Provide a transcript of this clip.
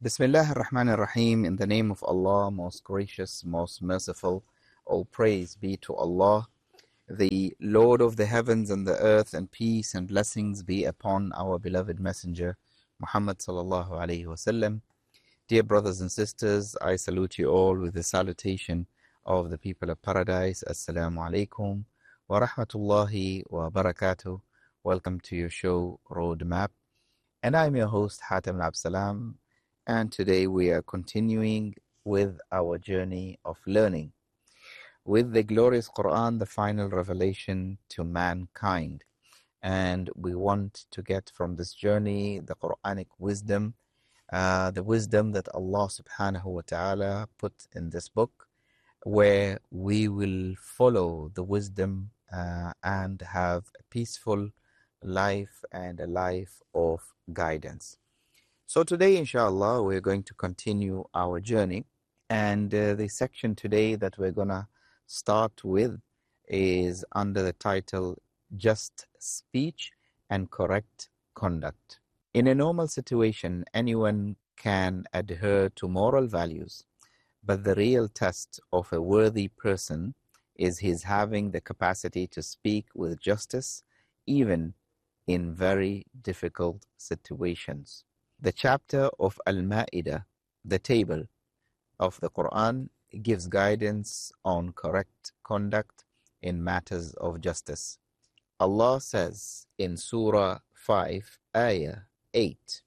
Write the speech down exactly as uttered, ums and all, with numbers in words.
Bismillah ar-Rahman ar-Rahim. In the name of Allah, most gracious, most merciful. All praise be to Allah, the Lord of the heavens and the earth, and peace and blessings be upon our beloved messenger, Muhammad sallallahu alayhi wasallam. Dear brothers and sisters, I salute you all with the salutation of the people of paradise. Assalamu alaikum wa rahmatullahi wa barakatuh. Welcome to your show, Roadmap. And I'm your host, Hatem Absalam. And today we are continuing with our journey of learning with the glorious Quran, the final revelation to mankind. And we want to get from this journey the Quranic wisdom, uh, the wisdom that Allah subhanahu wa ta'ala put in this book, where we will follow the wisdom uh, and have a peaceful life and a life of guidance. So today, inshallah, we're going to continue our journey. And uh, the section today that we're going to start with is under the title, Just Speech and Correct Conduct. In a normal situation, anyone can adhere to moral values, but the real test of a worthy person is his having the capacity to speak with justice, even in very difficult situations. The chapter of Al-Ma'idah, the table of the Quran, gives guidance on correct conduct in matters of justice. Allah says in Surah five, Ayah eight,